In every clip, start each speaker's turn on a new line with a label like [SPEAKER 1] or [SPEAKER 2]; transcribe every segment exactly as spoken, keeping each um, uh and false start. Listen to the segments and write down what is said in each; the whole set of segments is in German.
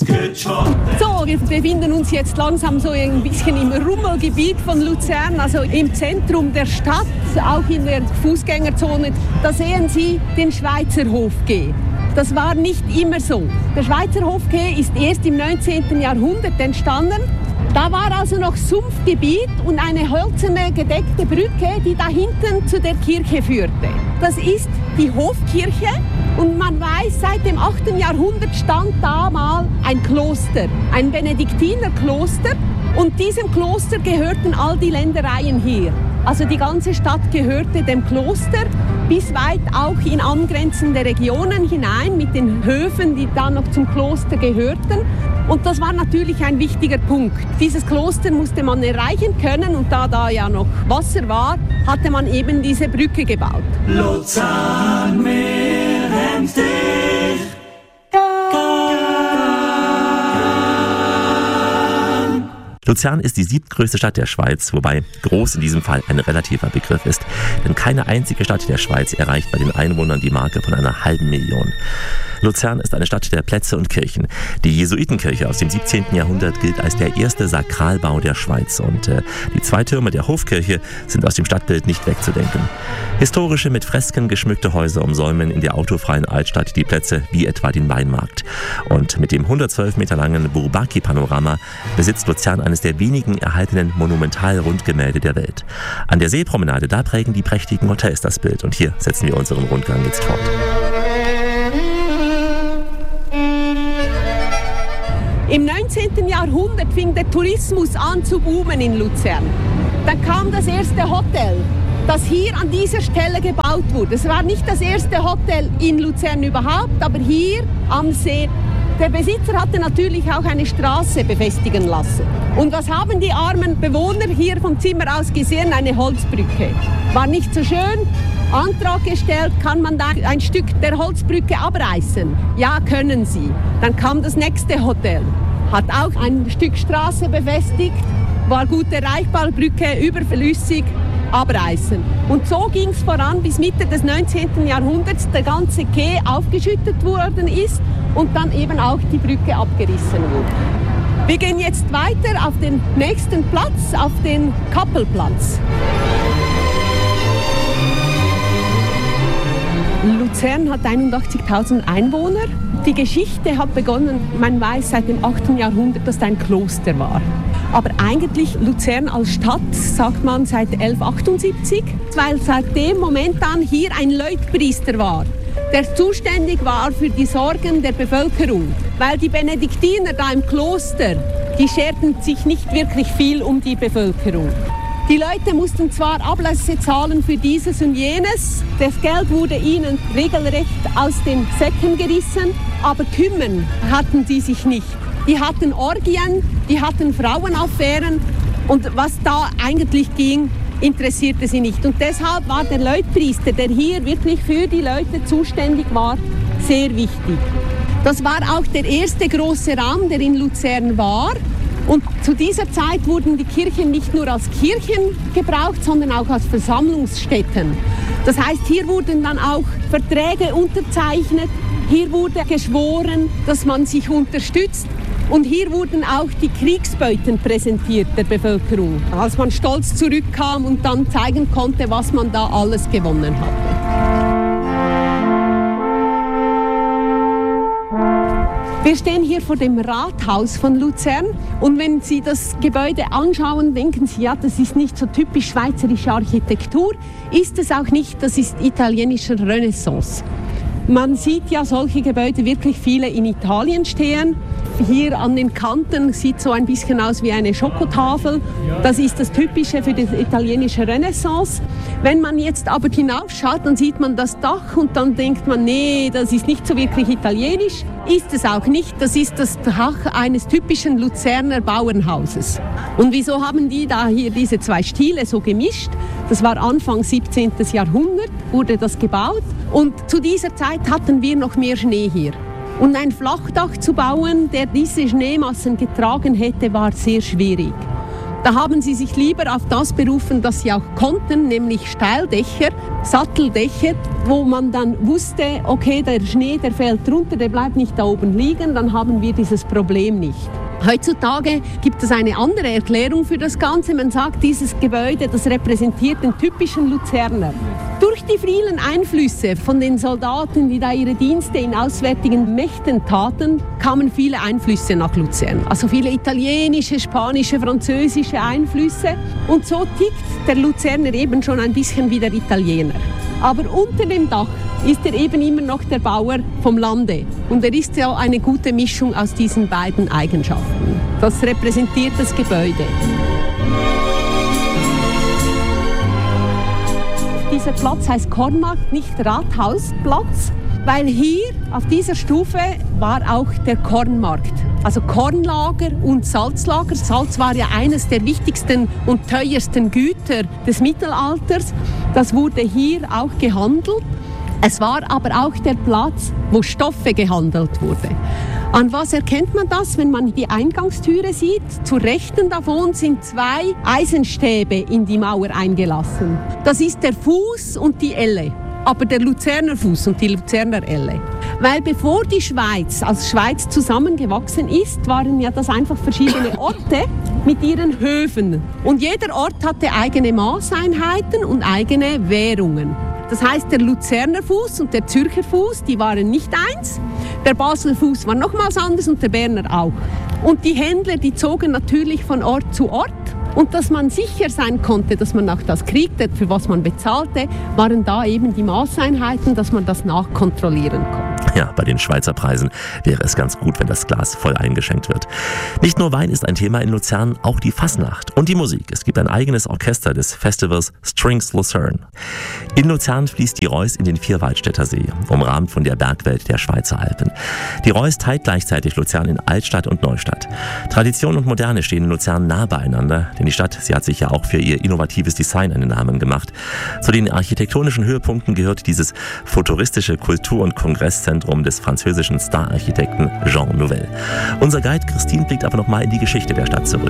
[SPEAKER 1] So, wir befinden uns jetzt langsam so ein bisschen im Rummelgebiet von Luzern, also im Zentrum der Stadt, auch in der Fußgängerzone. Da sehen Sie den Schweizer Hofquai. Das war nicht immer so. Der Schweizer Hofquai ist erst im neunzehnten Jahrhundert entstanden. Da war also noch Sumpfgebiet und eine hölzerne gedeckte Brücke, die da hinten zu der Kirche führte. Das ist die Hofkirche und man weiß, seit dem achten Jahrhundert stand da mal ein Kloster, ein Benediktinerkloster, und diesem Kloster gehörten all die Ländereien hier. Also die ganze Stadt gehörte dem Kloster, bis weit auch in angrenzende Regionen hinein mit den Höfen, die dann noch zum Kloster gehörten. Und das war natürlich ein wichtiger Punkt. Dieses Kloster musste man erreichen können, und da da ja noch Wasser war, hatte man eben diese Brücke gebaut.
[SPEAKER 2] Luzern, wir haben dich.
[SPEAKER 3] Luzern ist die siebtgrößte Stadt der Schweiz, wobei groß in diesem Fall ein relativer Begriff ist. Denn keine einzige Stadt der Schweiz erreicht bei den Einwohnern die Marke von einer halben Million. Luzern ist eine Stadt der Plätze und Kirchen. Die Jesuitenkirche aus dem siebzehnten Jahrhundert gilt als der erste Sakralbau der Schweiz. Und äh, die zwei Türme der Hofkirche sind aus dem Stadtbild nicht wegzudenken. Historische, mit Fresken geschmückte Häuser umsäumen in der autofreien Altstadt die Plätze wie etwa den Weinmarkt. Und mit dem hundertzwölf Meter langen Bourbaki-Panorama besitzt Luzern eines der wenigen erhaltenen Monumental-Rundgemälde der Welt. An der Seepromenade, da prägen die prächtigen Hotels das Bild. Und hier setzen wir unseren Rundgang jetzt fort.
[SPEAKER 1] Im neunzehnten Jahrhundert fing der Tourismus an zu boomen in Luzern. Dann kam das erste Hotel, das hier an dieser Stelle gebaut wurde. Es war nicht das erste Hotel in Luzern überhaupt, aber hier am See. Der Besitzer hatte natürlich auch eine Straße befestigen lassen. Und was haben die armen Bewohner hier vom Zimmer aus gesehen? Eine Holzbrücke. War nicht so schön. Antrag gestellt, kann man da ein Stück der Holzbrücke abreißen? Ja, können Sie. Dann kam das nächste Hotel. Hat auch ein Stück Straße befestigt, war gut erreichbar, Brücke überflüssig, abreißen. Und so ging es voran, bis Mitte des neunzehnten Jahrhunderts der ganze Quai aufgeschüttet worden ist und dann eben auch die Brücke abgerissen wurde. Wir gehen jetzt weiter auf den nächsten Platz, auf den Kappelplatz. Luzern hat einundachtzigtausend Einwohner. Die Geschichte hat begonnen, man weiß, seit dem achten Jahrhundert, dass es ein Kloster war. Aber eigentlich Luzern als Stadt sagt man seit elfhundertachtundsiebzig, weil seit dem Moment an hier ein Leutpriester war, der zuständig war für die Sorgen der Bevölkerung. Weil die Benediktiner da im Kloster, die scherten sich nicht wirklich viel um die Bevölkerung. Die Leute mussten zwar Ablässe zahlen für dieses und jenes, das Geld wurde ihnen regelrecht aus den Säcken gerissen, aber kümmern hatten sie sich nicht. Die hatten Orgien, die hatten Frauenaffären, und was da eigentlich ging, interessierte sie nicht. Und deshalb war der Leutpriester, der hier wirklich für die Leute zuständig war, sehr wichtig. Das war auch der erste große Raum, der in Luzern war. Und zu dieser Zeit wurden die Kirchen nicht nur als Kirchen gebraucht, sondern auch als Versammlungsstätten. Das heißt, hier wurden dann auch Verträge unterzeichnet, hier wurde geschworen, dass man sich unterstützt. Und hier wurden auch die Kriegsbeuten präsentiert der Bevölkerung, als man stolz zurückkam und dann zeigen konnte, was man da alles gewonnen hatte. Wir stehen hier vor dem Rathaus von Luzern, und wenn Sie das Gebäude anschauen, denken Sie, ja, das ist nicht so typisch schweizerische Architektur. Ist es auch nicht, das ist italienische Renaissance. Man sieht ja solche Gebäude wirklich viele in Italien stehen. Hier an den Kanten sieht so ein bisschen aus wie eine Schokotafel. Das ist das Typische für die italienische Renaissance. Wenn man jetzt aber hinaufschaut, dann sieht man das Dach und dann denkt man, nee, das ist nicht so wirklich italienisch. Ist es auch nicht. Das ist das Dach eines typischen Luzerner Bauernhauses. Und wieso haben die da hier diese zwei Stile so gemischt? Das war Anfang siebzehnten Jahrhundert, wurde das gebaut. Und zu dieser Zeit hatten wir noch mehr Schnee hier. Und ein Flachdach zu bauen, der diese Schneemassen getragen hätte, war sehr schwierig. Da haben sie sich lieber auf das berufen, das sie auch konnten, nämlich Steildächer, Satteldächer, wo man dann wusste, okay, der Schnee, der fällt runter, der bleibt nicht da oben liegen, dann haben wir dieses Problem nicht. Heutzutage gibt es eine andere Erklärung für das Ganze. Man sagt, dieses Gebäude, das repräsentiert den typischen Luzerner. Durch die vielen Einflüsse von den Soldaten, die da ihre Dienste in auswärtigen Mächten taten, kamen viele Einflüsse nach Luzern. Also viele italienische, spanische, französische Einflüsse. Und so tickt der Luzerner eben schon ein bisschen wie der Italiener. Aber unter dem Dach ist er eben immer noch der Bauer vom Lande. Und er ist ja eine gute Mischung aus diesen beiden Eigenschaften. Das repräsentiert das Gebäude. Dieser Platz heißt Kornmarkt, nicht Rathausplatz, weil hier auf dieser Stufe war auch der Kornmarkt. Also Kornlager und Salzlager. Salz war ja eines der wichtigsten und teuersten Güter des Mittelalters. Das wurde hier auch gehandelt. Es war aber auch der Platz, wo Stoffe gehandelt wurden. An was erkennt man das, wenn man die Eingangstüre sieht? Zur Rechten davon sind zwei Eisenstäbe in die Mauer eingelassen. Das ist der Fuß und die Elle, aber der Luzerner Fuß und die Luzerner Elle. Weil bevor die Schweiz als Schweiz zusammengewachsen ist, waren ja das einfach verschiedene Orte mit ihren Höfen. Und jeder Ort hatte eigene Maßeinheiten und eigene Währungen. Das heißt, der Luzerner Fuß und der Zürcher Fuß, die waren nicht eins. Der Basler Fuß war nochmals anders und der Berner auch. Und die Händler, die zogen natürlich von Ort zu Ort. Und dass man sicher sein konnte, dass man auch das kriegte, für was man bezahlte, waren da eben die Maßeinheiten, dass man das nachkontrollieren konnte.
[SPEAKER 3] Ja, bei den Schweizer Preisen wäre es ganz gut, wenn das Glas voll eingeschenkt wird. Nicht nur Wein ist ein Thema in Luzern, auch die Fasnacht und die Musik. Es gibt ein eigenes Orchester des Festivals Strings Luzern. In Luzern fließt die Reuss in den Vierwaldstätter See, umrahmt von der Bergwelt der Schweizer Alpen. Die Reuss teilt gleichzeitig Luzern in Altstadt und Neustadt. Tradition und Moderne stehen in Luzern nah beieinander, denn die Stadt, sie hat sich ja auch für ihr innovatives Design einen Namen gemacht. Zu den architektonischen Höhepunkten gehört dieses futuristische Kultur- und Kongresszentrum des französischen Star-Architekten Jean Nouvel. Unser Guide Christine blickt aber noch mal in die Geschichte der Stadt zurück.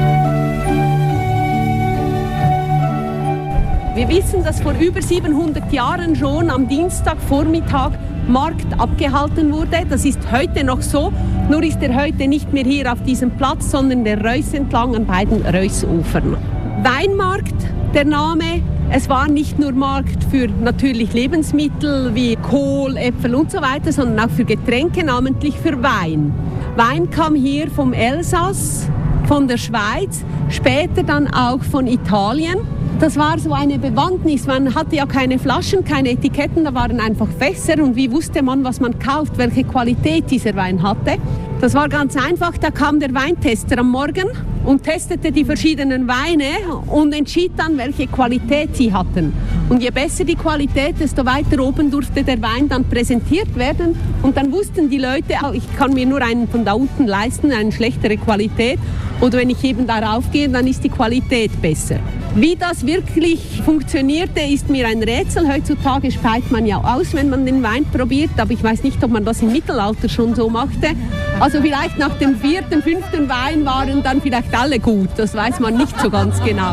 [SPEAKER 1] Wir wissen, dass vor über siebenhundert Jahren schon am Dienstagvormittag Markt abgehalten wurde. Das ist heute noch so, nur ist er heute nicht mehr hier auf diesem Platz, sondern der Reuss entlang an beiden Reusufern. Weinmarkt, der Name. Es war nicht nur Markt für natürlich Lebensmittel wie Kohl, Äpfel und so weiter, sondern auch für Getränke, namentlich für Wein. Wein kam hier vom Elsass, von der Schweiz, später dann auch von Italien. Das war so eine Bewandtnis. Man hatte ja keine Flaschen, keine Etiketten, da waren einfach Fässer. Und wie wusste man, was man kauft, welche Qualität dieser Wein hatte? Das war ganz einfach. Da kam der Weintester am Morgen und testete die verschiedenen Weine und entschied dann, welche Qualität sie hatten. Und je besser die Qualität, desto weiter oben durfte der Wein dann präsentiert werden. Und dann wussten die Leute, ich kann mir nur einen von da unten leisten, eine schlechtere Qualität. Oder wenn ich eben darauf gehe, dann ist die Qualität besser. Wie das wirklich funktionierte, ist mir ein Rätsel. Heutzutage speit man ja aus, wenn man den Wein probiert. Aber ich weiß nicht, ob man das im Mittelalter schon so machte. Also vielleicht nach dem vierten, fünften Wein waren dann vielleicht alle gut. Das weiß man nicht so ganz genau.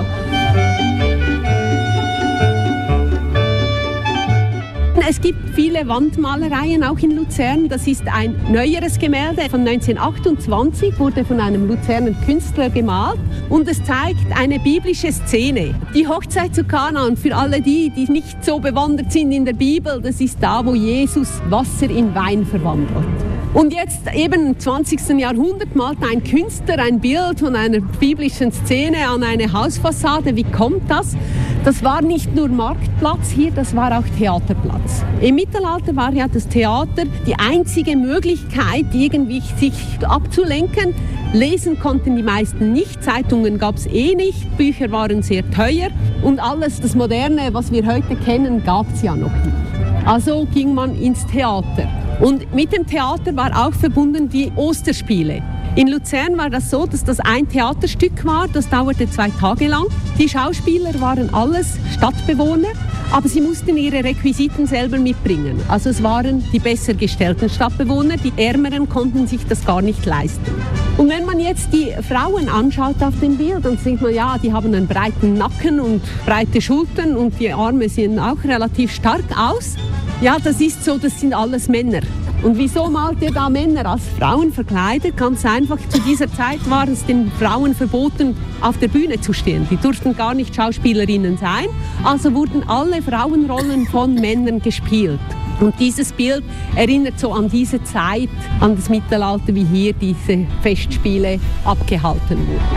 [SPEAKER 1] Es gibt viele Wandmalereien auch in Luzern. Das ist ein neueres Gemälde von neunzehnhundertachtundzwanzig, wurde von einem Luzerner Künstler gemalt und es zeigt eine biblische Szene. Die Hochzeit zu Kana, und für alle die, die nicht so bewandert sind in der Bibel, das ist da, wo Jesus Wasser in Wein verwandelt. Und jetzt eben im zwanzigsten Jahrhundert malt ein Künstler ein Bild von einer biblischen Szene an eine Hausfassade. Wie kommt das? Das war nicht nur Marktplatz hier, das war auch Theaterplatz. Im Mittelalter war ja das Theater die einzige Möglichkeit, irgendwie sich abzulenken. Lesen konnten die meisten nicht, Zeitungen gab es eh nicht, Bücher waren sehr teuer und alles das Moderne, was wir heute kennen, gab es ja noch nicht. Also ging man ins Theater. Und mit dem Theater war auch verbunden die Osterspiele. In Luzern war das so, dass das ein Theaterstück war, das dauerte zwei Tage lang. Die Schauspieler waren alles Stadtbewohner, aber sie mussten ihre Requisiten selber mitbringen. Also es waren die besser gestellten Stadtbewohner, die Ärmeren konnten sich das gar nicht leisten. Und wenn man jetzt die Frauen anschaut auf dem Bild, dann sieht man, ja, die haben einen breiten Nacken und breite Schultern und die Arme sehen auch relativ stark aus. Ja, das ist so, das sind alles Männer. Und wieso malt ihr da Männer als Frauen verkleidet? Ganz einfach, zu dieser Zeit war es den Frauen verboten, auf der Bühne zu stehen. Die durften gar nicht Schauspielerinnen sein. Also wurden alle Frauenrollen von Männern gespielt. Und dieses Bild erinnert so an diese Zeit, an das Mittelalter, wie hier diese Festspiele abgehalten wurden.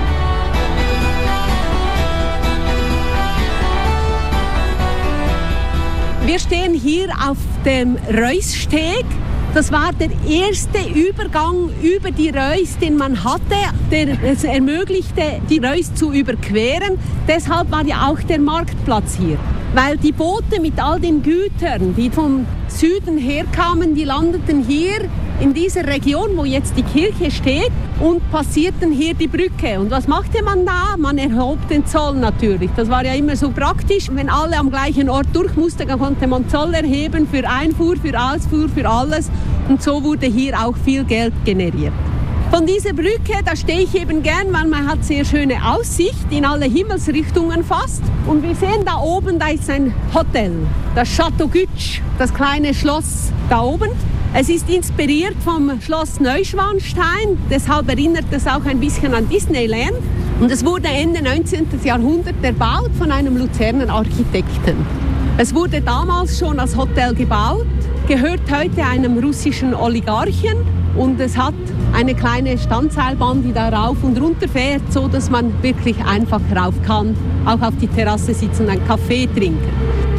[SPEAKER 1] Wir stehen hier auf dem Reusssteg. Das war der erste Übergang über die Reuss, den man hatte, der es ermöglichte, die Reuss zu überqueren. Deshalb war ja auch der Marktplatz hier. Weil die Boote mit all den Gütern, die vom Süden herkamen, die landeten hier in dieser Region, wo jetzt die Kirche steht, und passierten hier die Brücke. Und was machte man da? Man erhob den Zoll natürlich. Das war ja immer so praktisch. Wenn alle am gleichen Ort durch mussten, dann konnte man Zoll erheben für Einfuhr, für Ausfuhr, für alles. Und so wurde hier auch viel Geld generiert. Von dieser Brücke, da stehe ich eben gern, weil man hat sehr schöne Aussicht in alle Himmelsrichtungen fast. Und wir sehen da oben, da ist ein Hotel, das Château Gütsch, das kleine Schloss da oben. Es ist inspiriert vom Schloss Neuschwanstein, deshalb erinnert es auch ein bisschen an Disneyland. Und es wurde Ende neunzehnten. Jahrhundert erbaut von einem Luzerner Architekten. Es wurde damals schon als Hotel gebaut, gehört heute einem russischen Oligarchen und es hat eine kleine Standseilbahn, die da rauf und runter fährt, so dass man wirklich einfach rauf kann, auch auf die Terrasse sitzen und einen Kaffee trinken.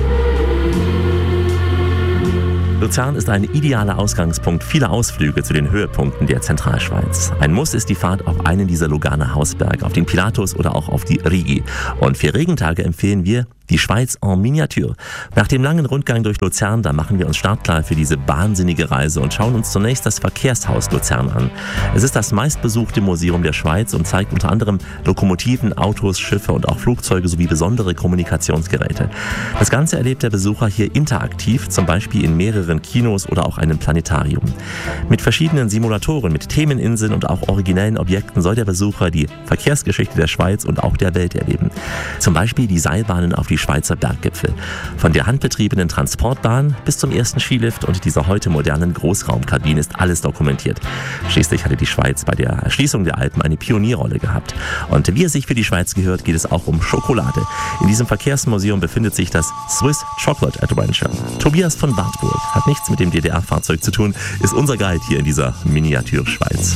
[SPEAKER 3] Luzern ist ein idealer Ausgangspunkt vieler Ausflüge zu den Höhepunkten der Zentralschweiz. Ein Muss ist die Fahrt auf einen dieser Lugana Hausberge, auf den Pilatus oder auch auf die Rigi. Und für Regentage empfehlen wir die Schweiz en Miniatur. Nach dem langen Rundgang durch Luzern, da machen wir uns startklar für diese wahnsinnige Reise und schauen uns zunächst das Verkehrshaus Luzern an. Es ist das meistbesuchte Museum der Schweiz und zeigt unter anderem Lokomotiven, Autos, Schiffe und auch Flugzeuge sowie besondere Kommunikationsgeräte. Das Ganze erlebt der Besucher hier interaktiv, zum Beispiel in mehreren Kinos oder auch einem Planetarium. Mit verschiedenen Simulatoren, mit Themeninseln und auch originellen Objekten soll der Besucher die Verkehrsgeschichte der Schweiz und auch der Welt erleben. Zum Beispiel die Seilbahnen auf die Schweizer Berggipfel. Von der handbetriebenen Transportbahn bis zum ersten Skilift und dieser heute modernen Großraumkabine ist alles dokumentiert. Schließlich hatte die Schweiz bei der Erschließung der Alpen eine Pionierrolle gehabt. Und wie es sich für die Schweiz gehört, geht es auch um Schokolade. In diesem Verkehrsmuseum befindet sich das Swiss Chocolate Adventure. Tobias von Wartburg hat nichts mit dem D D R-Fahrzeug zu tun, ist unser Guide hier in dieser Miniatur-Schweiz.